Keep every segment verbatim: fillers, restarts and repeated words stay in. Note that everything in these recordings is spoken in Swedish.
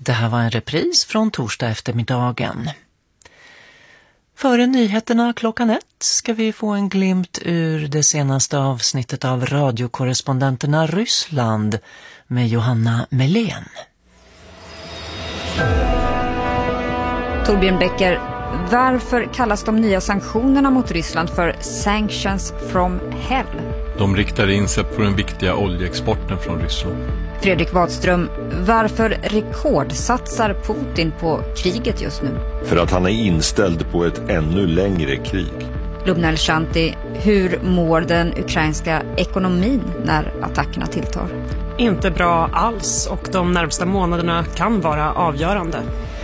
Det här var en repris från torsdag eftermiddagen. Före nyheterna klockan ett ska vi få en glimt ur det senaste avsnittet av radiokorrespondenterna Ryssland med Johanna Melén. Torbjörn Becker, varför kallas de nya sanktionerna mot Ryssland för Sanctions from Hell? De riktar in sig på den viktiga oljeexporten från Ryssland. Fredrik Wadström, varför rekordsatsar Putin på kriget just nu? För att han är inställd på ett ännu längre krig. Lubna Elshanti, hur mår den ukrainska ekonomin när attackerna tilltar? Inte bra alls, och de närmsta månaderna kan vara avgörande.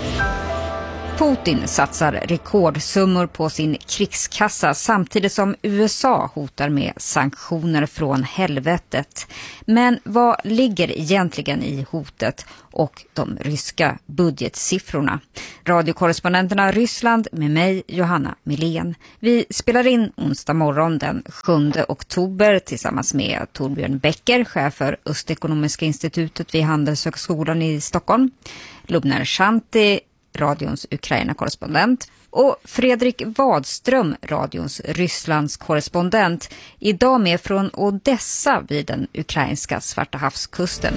Putin satsar rekordsummor på sin krigskassa samtidigt som U S A hotar med sanktioner från helvetet. Men vad ligger egentligen i hotet och de ryska budgetsiffrorna? Radiokorrespondenterna Ryssland med mig, Johanna Melén. Vi spelar in onsdag morgon den sjunde oktober tillsammans med Torbjörn Becker, chef för Östekonomiska institutet vid Handelshögskolan i Stockholm, Lubna Elshanti, radions Ukraina-korrespondent, och Fredrik Wadström, radions Rysslands korrespondent, idag med från Odessa vid den ukrainska Svarta havskusten.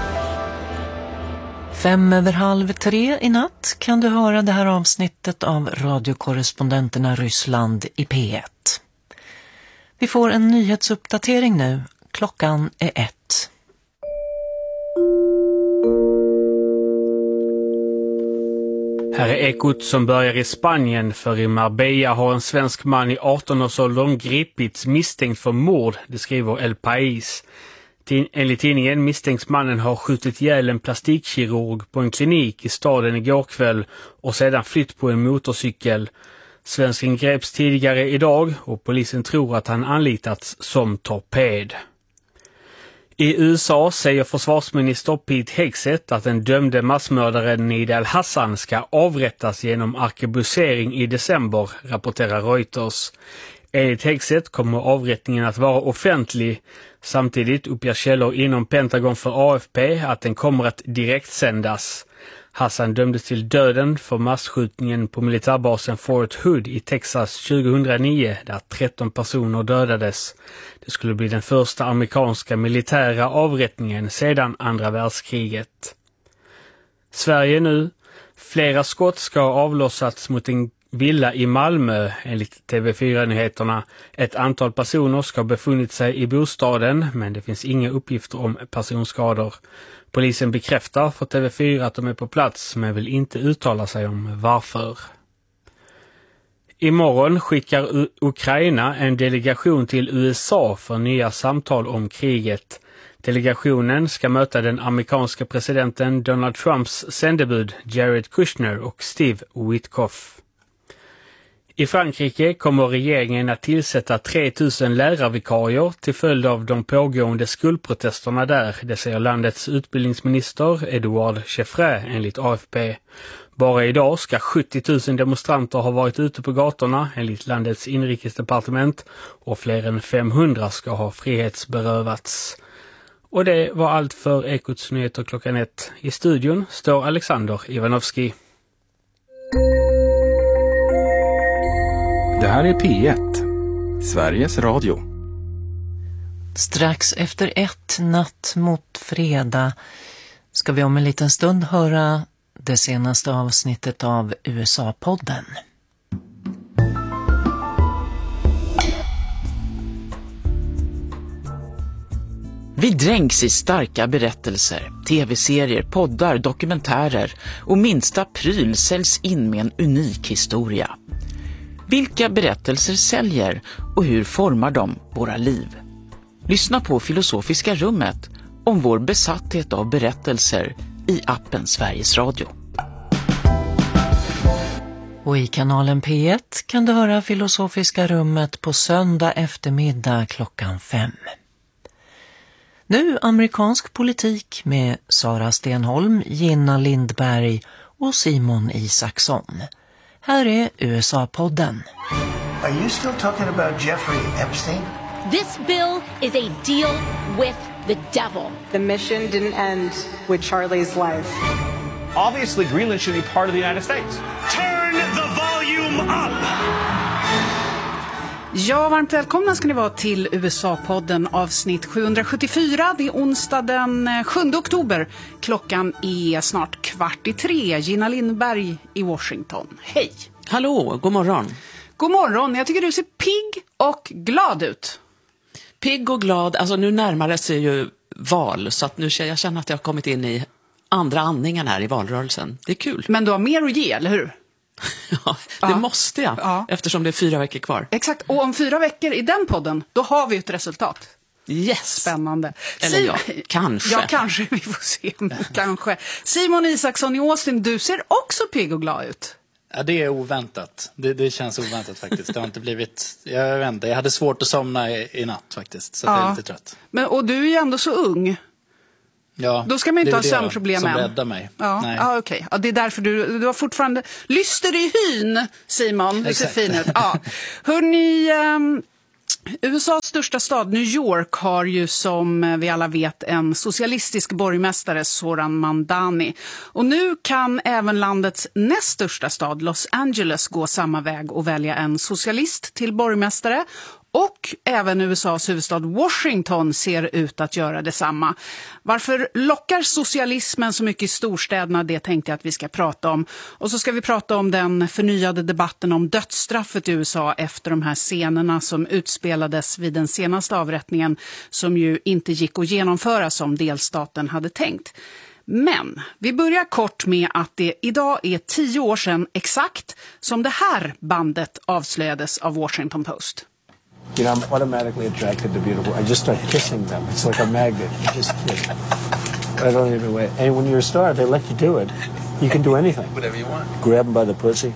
Fem över halv tre i natt kan du höra det här avsnittet av radiokorrespondenterna Ryssland i P ett. Vi får en nyhetsuppdatering nu. Klockan är ett. Här är ekot som börjar i Spanien, för i Marbella har en svensk man i arton-årsåldern gripits misstänkt för mord, det skriver El País. Enligt tidningen misstänks mannen ha skjutit ihjäl en plastikkirurg på en klinik i staden igår kväll och sedan flytt på en motorcykel. Svensken greps tidigare idag och polisen tror att han anlitats som torped. I U S A säger försvarsminister Pete Hegseth att den dömde massmördaren Nidal Hassan ska avrättas genom arkebusering i december, rapporterar Reuters. Enligt Hegseth kommer avrättningen att vara offentlig. Samtidigt uppger källor inom Pentagon för A F P att den kommer att direkt sändas. Hassan dömdes till döden för massskjutningen på militärbasen Fort Hood i Texas tjugohundranio där tretton personer dödades. Det skulle bli den första amerikanska militära avrättningen sedan andra världskriget. Sverige nu. Flera skott ska ha avlossats mot en villa i Malmö enligt T V fyra-nyheterna. Ett antal personer ska ha befunnit sig i bostaden, men det finns inga uppgifter om personskador. Polisen bekräftar för T V fyra att de är på plats, men vill inte uttala sig om varför. Imorgon skickar U- Ukraina en delegation till U S A för nya samtal om kriget. Delegationen ska möta den amerikanska presidenten Donald Trumps sändebud Jared Kushner och Steve Witkoff. I Frankrike kommer regeringen att tillsätta tre tusen lärarvikarier till följd av de pågående skolprotesterna där, det säger landets utbildningsminister Edouard Chevré enligt A F P. Bara idag ska sjuttio tusen demonstranter ha varit ute på gatorna enligt landets inrikesdepartement och fler än femhundra ska ha frihetsberövats. Och det var allt för Ekots nyheter klockan ett. I studion står Alexander Ivanovski. Det här är P ett, Sveriges Radio. Strax efter ett natt mot fredag ska vi om en liten stund höra det senaste avsnittet av U S A-podden. Vi dränks i starka berättelser, tv-serier, poddar, dokumentärer och minsta pryl säljs in med en unik historia. Vilka berättelser säljer och hur formar de våra liv? Lyssna på Filosofiska rummet om vår besatthet av berättelser i appen Sveriges Radio. Och i kanalen P ett kan du höra Filosofiska rummet på söndag eftermiddag klockan fem. Nu amerikansk politik med Sara Stenholm, Gina Lindberg och Simon Isaksson. Här är U S A-podden. Are you still talking about Jeffrey Epstein? This bill is a deal with the devil. The mission didn't end with Charlie's life. obviously Greenland should be part of the United States. Turn the volume up! Ja, varmt välkomna ska ni vara till U S A-podden avsnitt sjuhundrasjuttiofyra. Det är onsdag den sjunde oktober. Klockan är snart kvart i tre. Gina Lindberg i Washington. Hej! Hallå, god morgon. God morgon, jag tycker du ser pigg och glad ut. Pigg och glad, alltså nu närmar det sig ju val så att nu jag känner att jag har kommit in i andra andningen här i valrörelsen. Det är kul. Men du har mer att ge, eller hur? Ja, det ja. måste jag, ja. eftersom det är fyra veckor kvar. Exakt, och om fyra veckor i den podden, då har vi ett resultat. Yes. Spännande. Eller ja, kanske. Ja, kanske, vi får se. kanske. Simon Isaksson i Austin, du ser också pigg och glad ut. Ja, det är oväntat. Det, det känns oväntat faktiskt. Det har inte blivit, jag vet inte, jag hade svårt att somna i, i natt faktiskt, så ja. jag är lite trött. Men, och du är ju ändå så ung. Ja, då ska man inte ha sömnproblem än. Som räddar mig. Ja, Nej. ja okej. Okay. Ja, det är därför du, du har fortfarande lyster i hyn, Simon. Du ser fin ut. Ja. Hörrni, um, U S As största stad, New York, har ju som vi alla vet en socialistisk borgmästare, Zoran Mandani. Och nu kan även landets näst största stad, Los Angeles, gå samma väg och välja en socialist till borgmästare. Och även U S As huvudstad Washington ser ut att göra detsamma. Varför lockar socialismen så mycket i storstäderna? Det tänkte jag att vi ska prata om. Och så ska vi prata om den förnyade debatten om dödsstraffet i U S A efter de här scenerna som utspelades vid den senaste avrättningen, som ju inte gick att genomföra som delstaten hade tänkt. Men vi börjar kort med att det idag är tio år sedan exakt som det här bandet avslöjades av Washington Post. You know, I'm automatically attracted to beautiful. I just start kissing them. It's like a magnet. You just kiss. I don't even wait. And when you're a star, they let you do it. You can do anything. Whatever you want. Grab them by the pussy.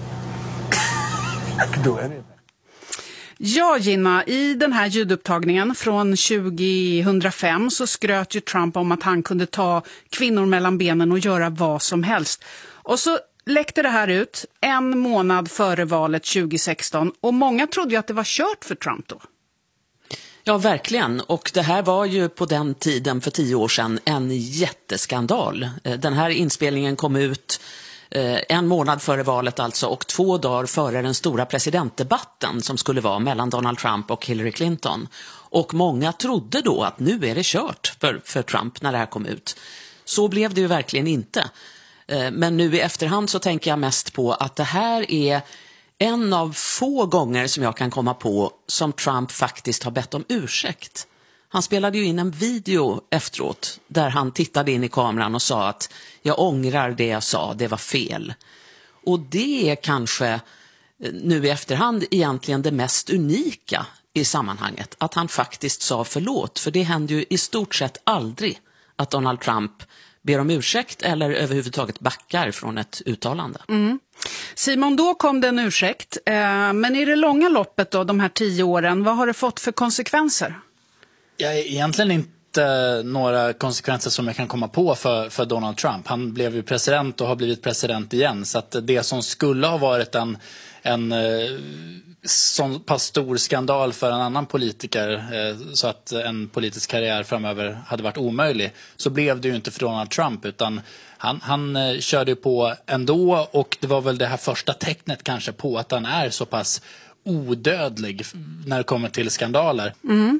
You can do anything. Ja, Gina, i den här ljudupptagningen från tjugohundrafem så skröt ju Trump om att han kunde ta kvinnor mellan benen och göra vad som helst. Och så läckte det här ut en månad före valet tjugohundrasexton och många trodde ju att det var kört för Trump då. Ja, verkligen. Och det här var ju på den tiden för tio år sedan en jätteskandal. Den här inspelningen kom ut en månad före valet alltså och två dagar före den stora presidentdebatten som skulle vara mellan Donald Trump och Hillary Clinton. Och många trodde då att nu är det kört för, för Trump när det här kom ut. Så blev det ju verkligen inte. Men nu i efterhand så tänker jag mest på att det här är en av få gånger som jag kan komma på som Trump faktiskt har bett om ursäkt. Han spelade ju in en video efteråt där han tittade in i kameran och sa att jag ångrar det jag sa, det var fel. Och det är kanske nu i efterhand egentligen det mest unika i sammanhanget. Att han faktiskt sa förlåt, för det händer ju i stort sett aldrig att Donald Trump ber om ursäkt eller överhuvudtaget backar från ett uttalande. Mm. Simon, då kom det en ursäkt. Eh, men i det långa loppet då, de här tio åren, vad har det fått för konsekvenser? Ja, egentligen inte några konsekvenser som jag kan komma på för, för Donald Trump. Han blev ju president och har blivit president igen. Så att det som skulle ha varit en, en eh, så pass stor skandal för en annan politiker eh, så att en politisk karriär framöver hade varit omöjlig, så blev det ju inte för Donald Trump, utan han, han eh, körde på ändå, och det var väl det här första tecknet kanske på att han är så pass odödlig när det kommer till skandaler. Mm.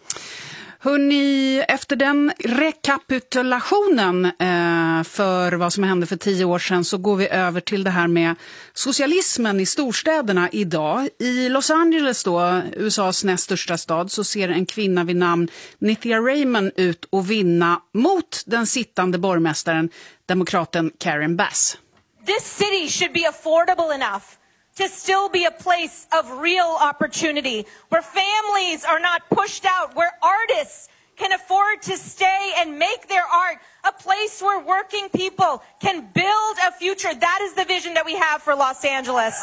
Hörrni, efter den rekapitulationen eh, för vad som hände för tio år sedan så går vi över till det här med socialismen i storstäderna idag. I Los Angeles då, U S As näst största stad, så ser en kvinna vid namn Nithya Raymond ut att vinna mot den sittande borgmästaren, demokraten Karen Bass. This city should be affordable enough to still be a place of real opportunity, where families are not pushed out, where artists can afford to stay and make their art, a place where working people can build a future. That is the vision that we have for Los Angeles.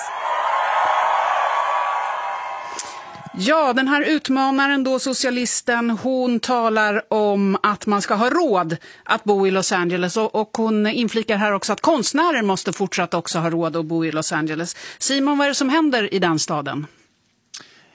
Ja, den här utmanaren då, socialisten, hon talar om att man ska ha råd att bo i Los Angeles, och, och hon inflikar här också att konstnärer måste fortsatt också ha råd att bo i Los Angeles. Simon, vad är det som händer i den staden?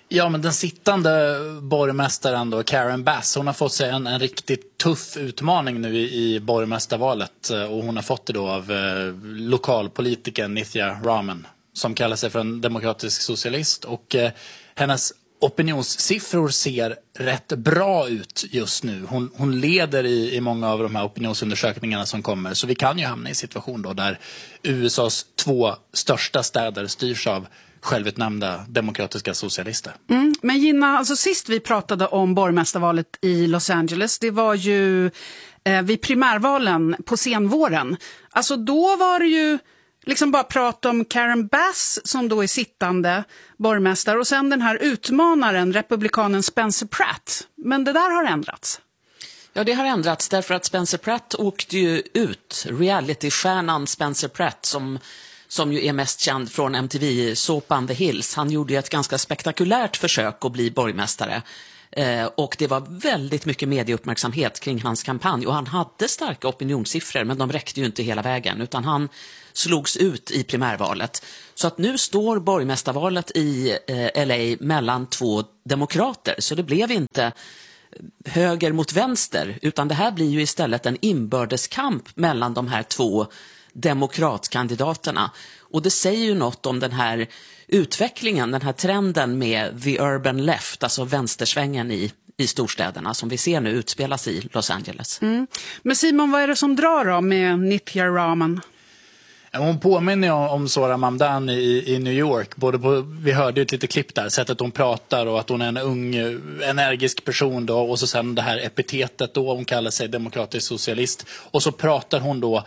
Ja, men den sittande borgmästaren då, Karen Bass, hon har fått sig en, en riktigt tuff utmaning nu i, i borgmästarvalet. Och hon har fått det då av eh, lokalpolitikern Nithya Raman, som kallar sig för en demokratisk socialist. Och eh, hennes opinionssiffror ser rätt bra ut just nu. Hon, hon leder i, i många av de här opinionsundersökningarna som kommer. Så vi kan ju hamna i en situation då där U S A:s två största städer styrs av självutnämnda demokratiska socialister. Mm, men Gina, alltså sist vi pratade om borgmästarvalet i Los Angeles, det var ju eh, vid primärvalen på senvåren. Alltså då var det ju liksom bara prat om Karen Bass som då är sittande borgmästare och sen den här utmanaren, republikanen Spencer Pratt. Men det där har ändrats. Ja, det har ändrats därför att Spencer Pratt åkte ju ut. Reality-stjärnan Spencer Pratt som, som ju är mest känd från M T V-såpan The Hills. Han gjorde ju ett ganska spektakulärt försök att bli borgmästare. Eh, och det var väldigt mycket medieuppmärksamhet kring hans kampanj. Och han hade starka opinionssiffror, men de räckte ju inte hela vägen. Utan han slogs ut i primärvalet. Så att nu står borgmästarvalet i eh, L A mellan två demokrater. Så det blev inte höger mot vänster, utan det här blir ju istället en inbördeskamp mellan de här två demokratkandidaterna. Och det säger ju något om den här utvecklingen, den här trenden med the urban left, alltså vänstersvängen i, i storstäderna som vi ser nu utspelas i Los Angeles. Mm. Men Simon, vad är det som drar då med Nithya Raman? Hon påminner om, om Zohra Mamdani i, i New York. Både på, vi hörde ett litet klipp där, sättet hon pratar och att hon är en ung, energisk person då. Och så sen det här epitetet då, hon kallar sig demokratisk socialist. Och så pratar hon då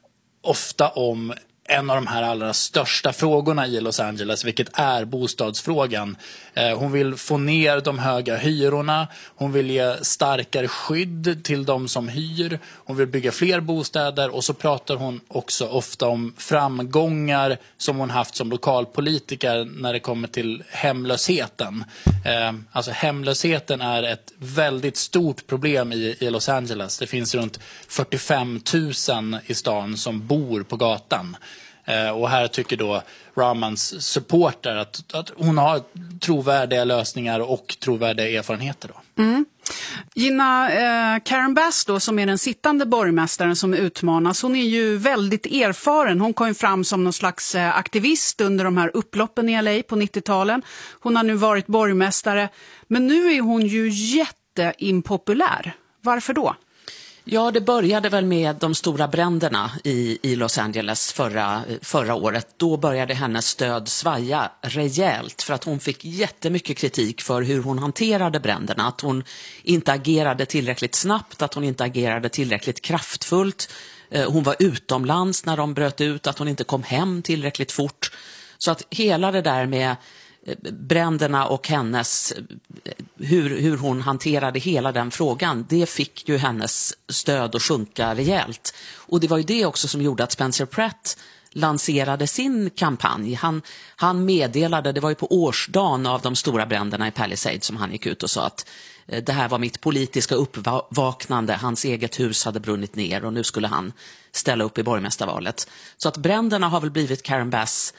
ofta om en av de här allra största frågorna i Los Angeles, vilket är bostadsfrågan. Eh, hon vill få ner de höga hyrorna, hon vill ge starkare skydd till de som hyr, hon vill bygga fler bostäder och så pratar hon också ofta om framgångar som hon haft som lokalpolitiker när det kommer till hemlösheten. Eh, alltså hemlösheten är ett väldigt stort problem i, i Los Angeles. Det finns runt fyrtiofem tusen i stan som bor på gatan. Och här tycker då Ramans supporter att, att hon har trovärdiga lösningar och trovärdiga erfarenheter då. Mm. Gina, eh, Karen Bass då, som är den sittande borgmästaren som utmanas, hon är ju väldigt erfaren. Hon kom ju fram som någon slags eh, aktivist under de här upploppen i L A på nittio-talen. Hon har nu varit borgmästare, men nu är hon ju jätteimpopulär. Varför då? Ja, det började väl med de stora bränderna i, i Los Angeles förra, förra året. Då började hennes stöd svaja rejält för att hon fick jättemycket kritik för hur hon hanterade bränderna. Att hon inte agerade tillräckligt snabbt, att hon inte agerade tillräckligt kraftfullt. Hon var utomlands när de bröt ut, att hon inte kom hem tillräckligt fort. Så att hela det där med bränderna och hennes hur, hur hon hanterade hela den frågan, det fick ju hennes stöd att sjunka rejält. Och det var ju det också som gjorde att Spencer Pratt lanserade sin kampanj. Han, han meddelade, det var ju på årsdagen av de stora bränderna i Palisades som han gick ut och sa att eh, det här var mitt politiska uppvaknande, hans eget hus hade brunnit ner och nu skulle han ställa upp i borgmästarvalet. Så att bränderna har väl blivit Karen Bass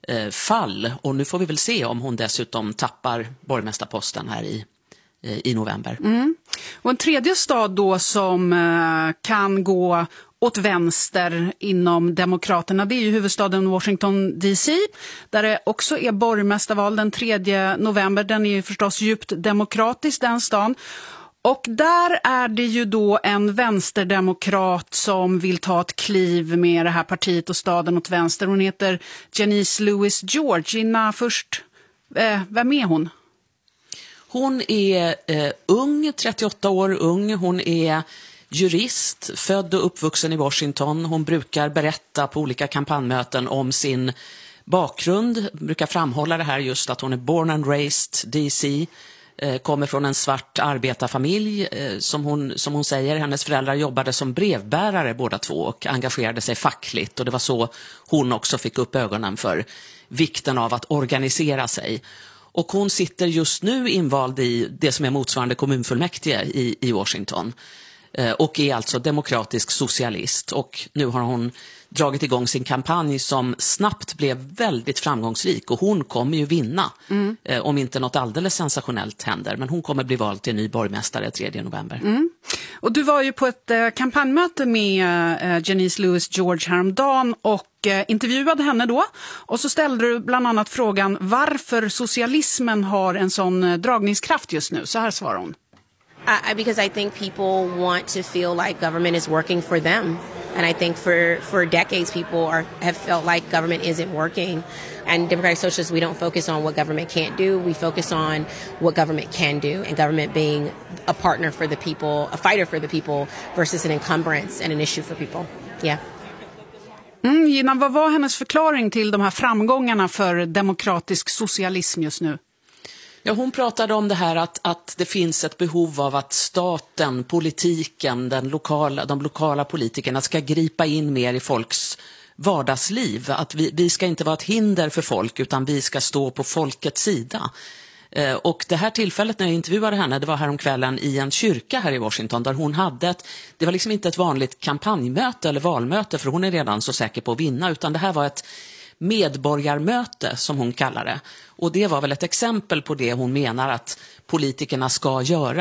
fall och nu får vi väl se om hon dessutom tappar borgmästarposten här i, i november. Mm. Och en tredje stad då som eh, kan gå åt vänster inom demokraterna, det är ju huvudstaden Washington D C där det också är borgmästarval den tredje november. Den är ju förstås djupt demokratisk, den stan. Och där är det ju då en vänsterdemokrat som vill ta ett kliv med det här partiet och staden åt vänster. Hon heter Janice Louis George. Innan först, eh, vem är hon? Hon är eh, ung, trettioåtta år ung. Hon är jurist, född och uppvuxen i Washington. Hon brukar berätta på olika kampanjmöten om sin bakgrund. Brukar framhålla det här just att hon är born and raised D C. Kommer från en svart arbetarfamilj som hon, som hon säger. Hennes föräldrar jobbade som brevbärare båda två och engagerade sig fackligt. Och det var så hon också fick upp ögonen för vikten av att organisera sig. Och hon sitter just nu invald i det som är motsvarande kommunfullmäktige i, i Washington. och är alltså demokratisk socialist. Och nu har hon dragit igång sin kampanj som snabbt blev väldigt framgångsrik, och hon kommer ju vinna mm. om inte något alldeles sensationellt händer. Men hon kommer bli vald till ny borgmästare tredje november. Mm. Och du var ju på ett eh, kampanjmöte med eh, Janice Lewis George häromdagen och eh, intervjuade henne då. Och så ställde du bland annat frågan varför socialismen har en sån eh, dragningskraft just nu. Så här svarar hon. Uh, because I think people want to feel like government is working for them. And I think for, for decades people are, have felt like government isn't working. And Democratic Socialists, we don't focus on what government can't do. We focus on what government can do. And government being a partner for the people, a fighter for the people versus an encumbrance and an issue for people. Yeah. Mm, Gina, vad var hennes förklaring till de här framgångarna för demokratisk socialism just nu? Ja, hon pratade om det här att, att det finns ett behov av att staten, politiken, den lokala, de lokala politikerna ska gripa in mer i folks vardagsliv. Att vi, vi ska inte vara ett hinder för folk, utan vi ska stå på folkets sida. Eh, och det här tillfället när jag intervjuade henne, det var häromkvällen i en kyrka här i Washington där hon hade ett, det var liksom inte ett vanligt kampanjmöte eller valmöte, för hon är redan så säker på att vinna, utan det här var ett medborgarmöte som hon kallar det. Och det var väl ett exempel på det hon menar att politikerna ska göra.